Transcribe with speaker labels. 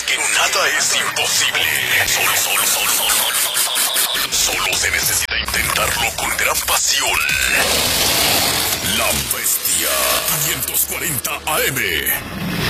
Speaker 1: sabes que nada es imposible. Solo se necesita intentarlo con gran pasión. La Bestia 540 AM.